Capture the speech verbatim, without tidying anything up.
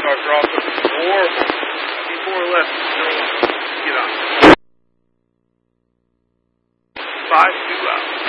start dropping more before left. Still, you know, five two out.